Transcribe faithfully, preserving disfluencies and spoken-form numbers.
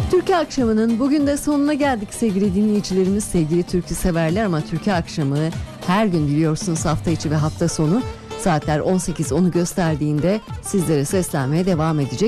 Türkü akşamının bugün de sonuna geldik sevgili dinleyicilerimiz, sevgili türkü severler. Ama türkü akşamı her gün biliyorsunuz hafta içi ve hafta sonu saatler on sekiz onu gösterdiğinde sizlere seslenmeye devam edecek.